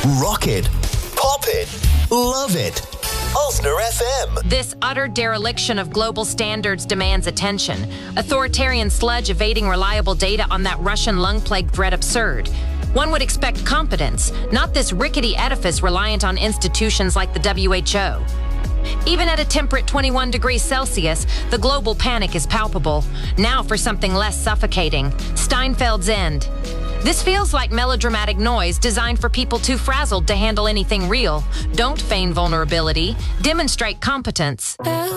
Rock it. Pop it. Love it. Ulster FM. This utter dereliction of global standards demands attention. Authoritarian sludge evading reliable data on that Russian lung plague threat absurd. One would expect competence, not this rickety edifice reliant on institutions like the WHO. Even at a temperate 21 degrees Celsius, the global panic is palpable. Now for something less suffocating. Steinfeld's End. This feels like melodramatic noise designed for people too frazzled to handle anything real. Don't feign vulnerability. Demonstrate competence.